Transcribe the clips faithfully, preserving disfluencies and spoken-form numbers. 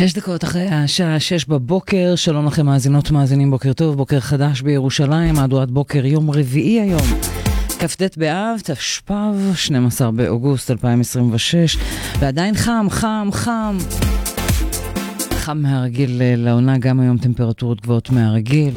שש דקות אחרי השעה שש בבוקר, שלום לכם מאזינות מאזינים, בוקר טוב, בוקר חדש בירושלים, מהדורת בוקר יום רביעי היום, כ"ט באב, תשפ"ב, שנים עשר באוגוסט אלפיים עשרים ושש, ועדיין חם, חם, חם. חם מהרגיל לעונה, גם היום טמפרטורות גבוהות מהרגיל.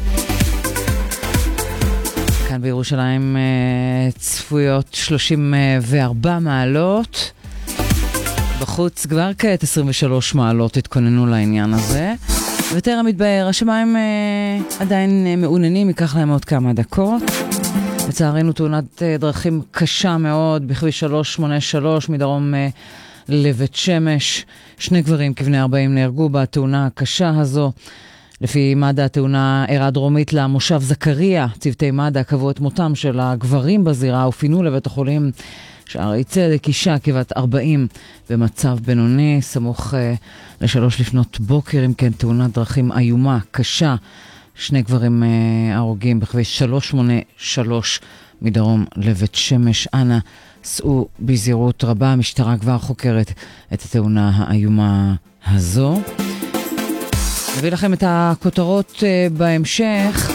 כאן בירושלים צפויות שלושים וארבע מעלות. בחוץ כבר כעת עשרים ושלוש מעלות, התכוננו לעניין הזה. וטרם מתבהר, השמיים אה, עדיין אה, מעוננים, ייקח להם עוד כמה דקות. לצערנו תאונת אה, דרכים קשה מאוד, בכביש שלוש שמונה שלוש מדרום אה, לבית שמש. שני גברים כבני ארבעים נהרגו בתאונה הקשה הזו. לפי מד"א התאונה אירעה דרומית למושב זכריה. צוותי מד"א קבעו את מותם של הגברים בזירה ופינו לבית החולים שערי צדק, אישה כבת ארבעים במצב בינוני, סמוך uh, לשלוש לפנות בוקר, אם כן תאונת דרכים איומה, קשה. שני גברים uh, הרוגים בכביש שלוש שמונה שלוש מדרום לבית שמש. אנא סעו בזהירות רבה, המשטרה כבר חוקרת את התאונה האיומה הזו. נביא לכם את הכותרות uh, בהמשך.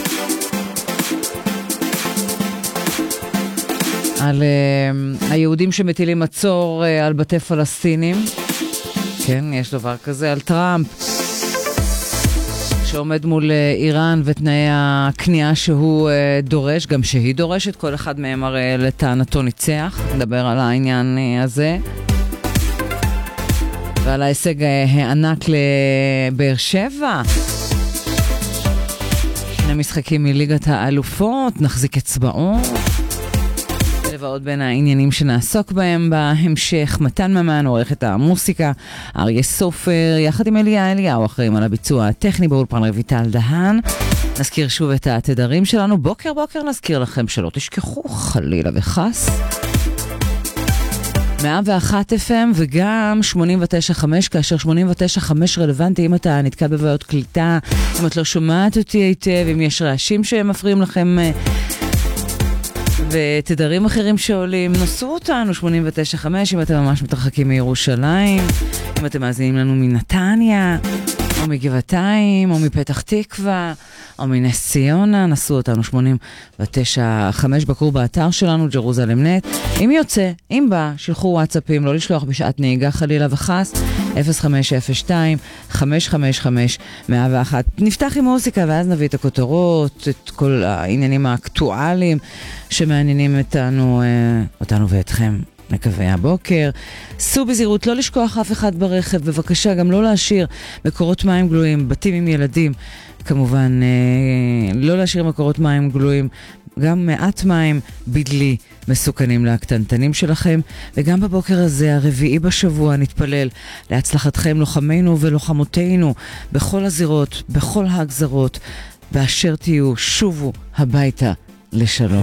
על uh, היהודים שמטילים מצור uh, על בתי פלסטינים. כן, יש דבר כזה. על טראמפ שעומד מול uh, איראן ותנאי הכניעה שהוא uh, דורש, גם שהיא דורשת, כל אחד מהם הרי לטענתו ניצח. נדבר על העניין uh, הזה. ועל ההישג uh, הענק לבאר שבע. שני משחקים מליגת האלופות, נחזיק אצבעות. ועוד בין העניינים שנעסוק בהם בהמשך. מתן ממן עורך את המוסיקה, אריה סופר יחד עם אליה אליהו אחראים על הביצוע הטכני, באולפן רויטל דהן. נזכיר שוב את התדרים שלנו, בוקר בוקר נזכיר לכם שלא תשכחו חלילה וחס מאה ואחת אף אם וגם שמונים ותשע חמש, כאשר שמונים ותשע חמש רלוונטי אם אתה נתקע בבעיות קליטה, אם את לא שומעת אותי היטב, אם יש רעשים שמפריעים לכם ותדרים אחרים שעולים, נוסעו אותנו שמונים ותשע חמש אם אתם ממש מתרחקים מירושלים, אם אתם מאזינים לנו מנתניה או מגבעתיים או מפתח תקווה או מנס ציונה, נסעו אותנו שמונים ותשע חמש, בקרו באתר שלנו ג'רוזלם נט. אם יוצא, אם בא, שלחו וואטסאפים, לא לשלוח בשעת נהיגה חלילה וחס, אפס חמש אפס שתיים חמש חמש חמש מאה ואחת. נפתח עם מוזיקה ואז נביא את הכותרות, את כל העניינים האקטואליים שמעניינים אותנו, אותנו ואתכם. מקווה הבוקר. סעו בזהירות, לא לשכוח אף אחד ברכב, בבקשה גם לא להשאיר מקורות מים גלויים, בתים עם ילדים, כמובן לא להשאיר מקורות מים גלויים, גם מעט מים בדלי מסוכנים לקטנטנים שלכם. וגם בבוקר הזה, הרביעי בשבוע, נתפלל להצלחתכם לוחמינו ולוחמותינו בכל הזירות, בכל ההגזרות, באשר תהיו, שובו הביתה לשלום.